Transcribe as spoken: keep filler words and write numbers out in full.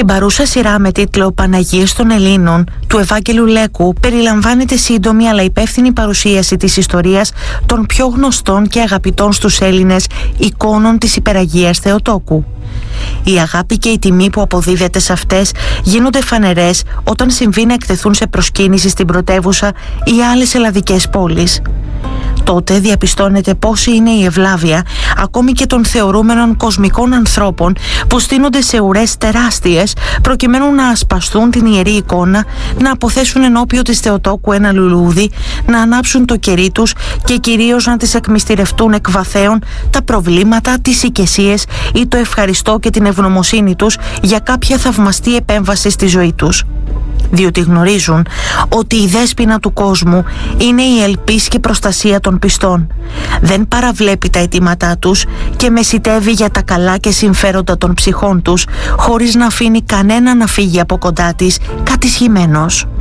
Στην παρούσα σειρά με τίτλο «Παναγίες των Ελλήνων» του Ευάγγελου Λέκου περιλαμβάνεται σύντομη αλλά υπεύθυνη παρουσίαση της ιστορίας των πιο γνωστών και αγαπητών στους Έλληνες εικόνων της Υπεραγίας Θεοτόκου. Η αγάπη και η τιμή που αποδίδεται σε αυτές γίνονται φανερές όταν συμβεί να εκτεθούν σε προσκύνηση στην πρωτεύουσα ή άλλες ελλαδικές πόλεις. Τότε διαπιστώνεται πόση είναι η ευλάβεια ακόμη και των θεωρούμενων κοσμικών ανθρώπων που στείνονται σε ουρές τεράστιες προκειμένου να ασπαστούν την ιερή εικόνα, να αποθέσουν ενώπιο της Θεοτόκου ένα λουλούδι, να ανάψουν το κερί τους και κυρίως να τις εκμυστηρευτούν εκ βαθέων τα προβλήματα, τις οικεσίες ή το ευχαριστώ και την ευγνωμοσύνη τους για κάποια θαυμαστή επέμβαση στη ζωή τους. Διότι γνωρίζουν ότι η δέσποινα του κόσμου είναι η ελπίς και προστασία των πιστών. Δεν παραβλέπει τα αιτήματά τους και μεσιτεύει για τα καλά και συμφέροντα των ψυχών τους, χωρίς να αφήνει κανένα να φύγει από κοντά της κατησχημένος.